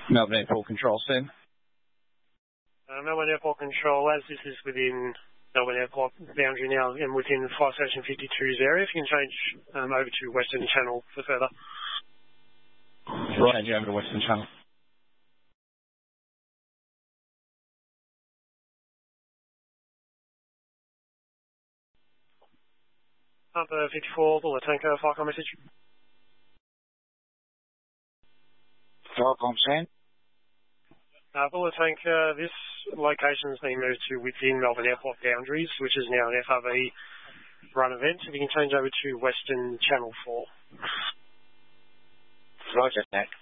Melbourne Airport Control, Sam. Melbourne Airport Control, as this is within Melbourne Airport boundary now and within Fire Station 52's area, if you can change over to Western Channel for further. Right, over to Western Channel. Number 54, Buller Tanker, Falcon message. Falcon, Sam. Buller Tanker, this location has been moved to within Melbourne Airport boundaries, which is now an FRV run event. If you can change over to Western Channel 4. Roger that.